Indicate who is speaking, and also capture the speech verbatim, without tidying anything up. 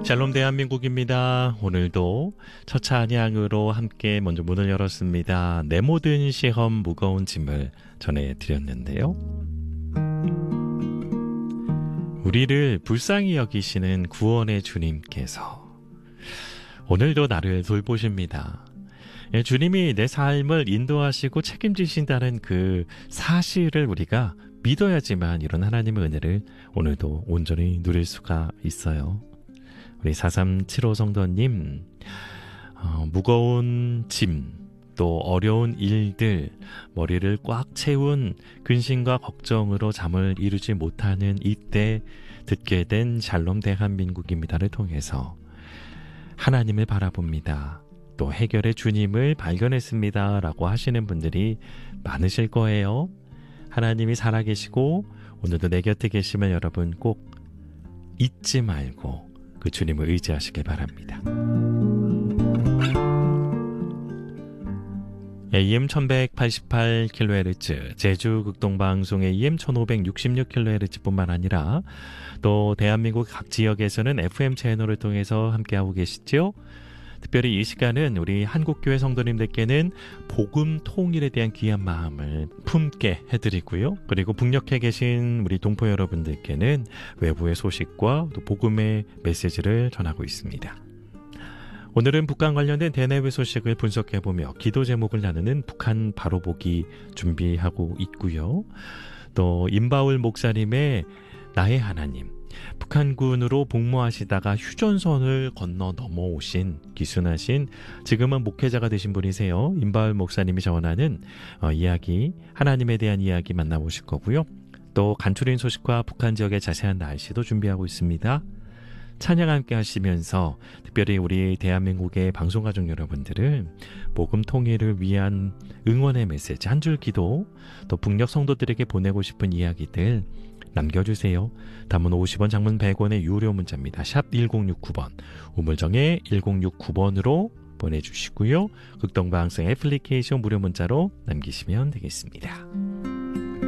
Speaker 1: 샬롬 대한민국입니다. 오늘도 첫 찬양으로 함께 먼저 문을 열었습니다. 내 모든 시험 무거운 짐을 전해드렸는데요. 우리를 불쌍히 여기시는 구원의 주님께서 오늘도 나를 돌보십니다. 주님이 내 삶을 인도하시고 책임지신다는 그 사실을 우리가 믿어야지만 이런 하나님의 은혜를 오늘도 온전히 누릴 수가 있어요. 우리 사삼칠오 성도님, 어, 무거운 짐, 또 어려운 일들, 머리를 꽉 채운 근심과 걱정으로 잠을 이루지 못하는 이때 듣게 된 샬롬 대한민국입니다를 통해서 하나님을 바라봅니다. 또 해결의 주님을 발견했습니다. 라고 하시는 분들이 많으실 거예요. 하나님이 살아계시고 오늘도 내 곁에 계시면 여러분 꼭 잊지 말고 그 주님을 의지하시길 바랍니다. 에이엠 천백팔십팔 킬로헤르츠, 제주 극동방송 에이엠 천오백육십육 킬로헤르츠 뿐만 아니라 또 대한민국 각 지역에서는 에프엠 채널을 통해서 함께하고 계시죠. 특별히 이 시간은 우리 한국교회 성도님들께는 복음 통일에 대한 귀한 마음을 품게 해드리고요. 그리고 북녘에 계신 우리 동포 여러분들께는 외부의 소식과 또 복음의 메시지를 전하고 있습니다. 오늘은 북한 관련된 대내외 소식을 분석해보며 기도 제목을 나누는 북한 바로보기 준비하고 있고요. 또 임바울 목사님의 나의 하나님, 북한군으로 복무하시다가 휴전선을 건너 넘어오신 기순하신 지금은 목회자가 되신 분이세요. 임바울 목사님이 전하는 어, 이야기, 하나님에 대한 이야기 만나보실 거고요. 또 간추린 소식과 북한 지역의 자세한 날씨도 준비하고 있습니다. 찬양 함께 하시면서 특별히 우리 대한민국의 방송가족 여러분들을 복음 통일을 위한 응원의 메시지, 한 줄 기도, 또 북녘 성도들에게 보내고 싶은 이야기들 남겨주세요. 단문 오십 원, 장문 백 원의 유료 문자입니다. 샵 일공육구 번, 우물정에 일공육구 번으로 보내주시고요. 극동방송 애플리케이션 무료 문자로 남기시면 되겠습니다.